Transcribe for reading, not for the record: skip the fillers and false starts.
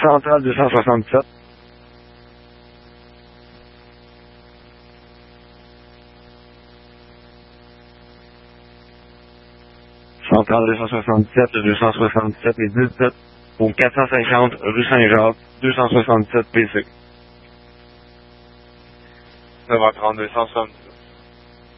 Centrale 267. Centrale 267, 267 et 17 au 450 rue Saint-Jacques, 267 PC. 9h30, 270.